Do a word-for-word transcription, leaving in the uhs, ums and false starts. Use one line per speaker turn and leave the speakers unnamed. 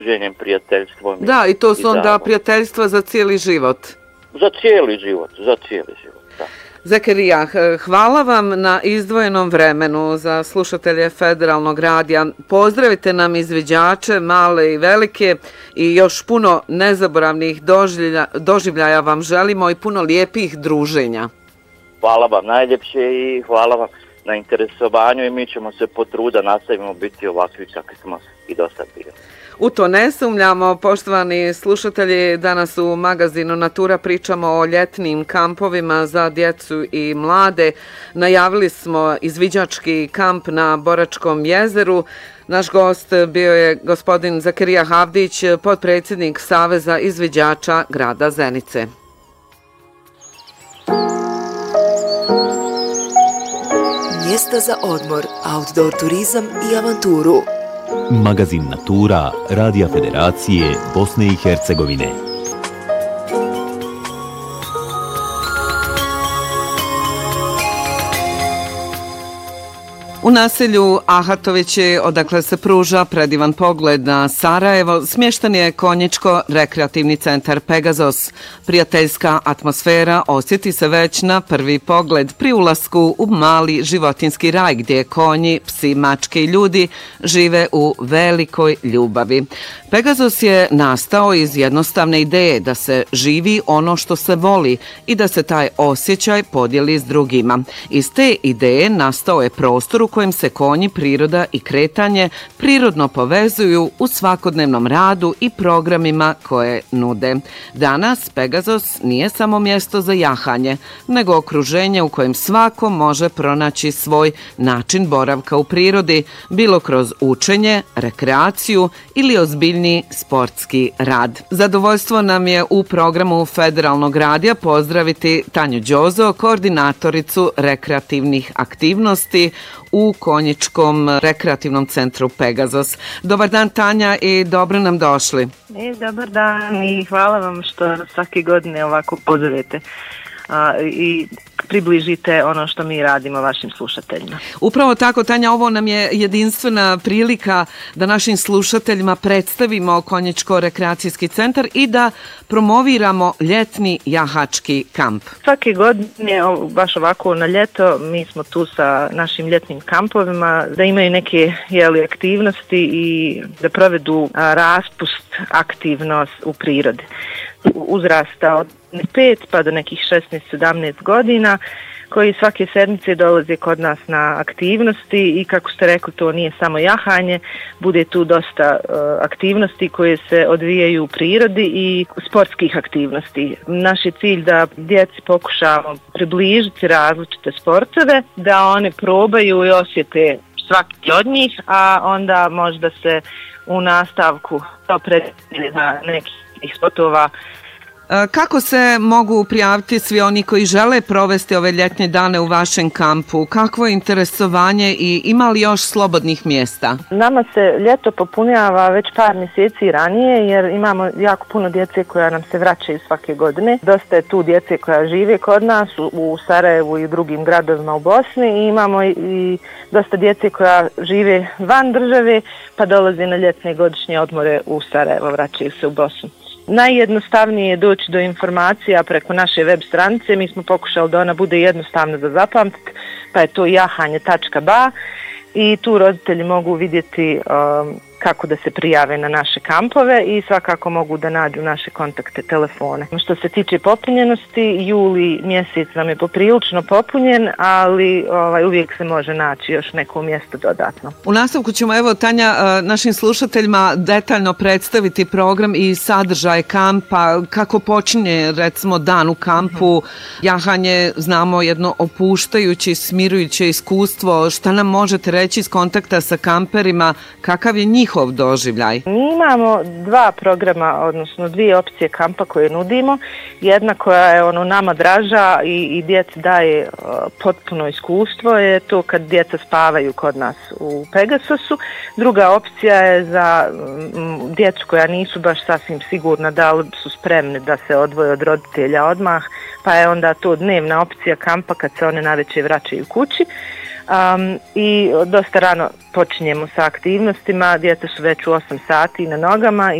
druženjem, prijateljstvom.
Da, i to su onda prijateljstva za cijeli život.
Za cijeli život, za cijeli život, da.
Zakarija, hvala vam na izdvojenom vremenu za slušatelje Federalnog radija. Pozdravite nam izviđače, male i velike, i još puno nezaboravnih doživljaja, doživljaja vam želimo i puno lijepih druženja.
Hvala vam najljepše i hvala vam na interesovanju i mi ćemo se potruda, nastavimo biti ovakvi kakvi smo i do sad bili.
U to ne sumnjamo, poštovani slušatelji, danas u magazinu Natura pričamo o ljetnim kampovima za djecu i mlade. Najavili smo izviđački kamp na Boračkom jezeru. Naš gost bio je gospodin Zakarija Havdić, potpredsjednik Saveza izviđača grada Zenice.
Mjesta za odmor, outdoor turizam i avanturu.
Magazin Natura Radija Federacije Bosne i Hercegovine.
U naselju Ahatovići, odakle se pruža predivan pogled na Sarajevo, smješten je konjičko-rekreativni centar Pegazos. Prijateljska atmosfera osjeti se već na prvi pogled pri ulasku u mali životinski raj gdje konji, psi, mačke i ljudi žive u velikoj ljubavi. Pegazos je nastao iz jednostavne ideje da se živi ono što se voli i da se taj osjećaj podijeli s drugima. Iz te ideje nastao je prostor u kojem se konji, priroda i kretanje prirodno povezuju u svakodnevnom radu i programima koje nude. Danas Pegazos nije samo mjesto za jahanje, nego okruženje u kojem svako može pronaći svoj način boravka u prirodi, bilo kroz učenje, rekreaciju ili ozbiljni sportski rad. Zadovoljstvo nam je u programu Federalnog radija pozdraviti Tanju Đozo, koordinatoricu rekreativnih aktivnosti u konjičkom rekreativnom centru Pegazos. Dobar dan, Tanja, i dobro nam došli.
E, dobar dan i hvala vam što svake godine ovako pozovete a, i približite ono što mi radimo vašim slušateljima.
Upravo tako, Tanja, ovo nam je jedinstvena prilika da našim slušateljima predstavimo konjičko-rekreacijski centar i da promoviramo ljetni jahački kamp.
Svake godine, baš ovako na ljeto, mi smo tu sa našim ljetnim kampovima da imaju neke jeli, aktivnosti i da provedu a, raspust aktivnost u prirodi. Uzrasta od pet pa do nekih šesnaest sedamnaest godina, koji svake sedmice dolaze kod nas na aktivnosti i kako ste rekli, to nije samo jahanje, bude tu dosta uh, aktivnosti koje se odvijaju u prirodi i sportskih aktivnosti. Naš je cilj da djeci pokušamo približiti različite sportove, da one probaju i osjete svaki od njih, a onda možda se u nastavku to predstavlja za nekih sportova.
Kako se mogu prijaviti svi oni koji žele provesti ove ljetne dane u vašem kampu? Kakvo je interesovanje i ima li još slobodnih mjesta?
Nama se ljeto popunjava već par mjeseci ranije jer imamo jako puno djece koja nam se vraćaju svake godine. Dosta je tu djece koja žive kod nas u Sarajevu i drugim gradovima u Bosni i imamo i dosta djece koja žive van države pa dolaze na ljetne godišnje odmore u Sarajevo, vraćaju se u Bosnu. Najjednostavnije je doći do informacija preko naše web stranice. Mi smo pokušali da ona bude jednostavna za zapamtiti, pa je to jahanje tačka ba i tu roditelji mogu vidjeti um, kako da se prijave na naše kampove i svakako mogu da nađu naše kontakte, telefone. Što se tiče popunjenosti, juli mjesec nam je poprilično popunjen, ali ovaj, uvijek se može naći još neko mjesto dodatno.
U nastavku ćemo, evo Tanja, našim slušateljima detaljno predstaviti program i sadržaj kampa, kako počinje recimo dan u kampu, jahanje, znamo jedno opuštajuće, smirujuće iskustvo. Šta nam možete reći iz kontakta sa kamperima, kakav je njih doživljaj?
Mi imamo dva programa, odnosno dvije opcije kampa koje nudimo. Jedna koja je ono nama draža i, i djeci daje uh, potpuno iskustvo je to kad djeca spavaju kod nas u Pegasosu. Druga opcija je za um, djecu koja nisu baš sasvim sigurna da li su spremni da se odvoje od roditelja odmah, pa je onda to dnevna opcija kampa kad se one navečer vraćaju kući. Um, I dosta rano počinjemo sa aktivnostima, djeca su već u osam sati na nogama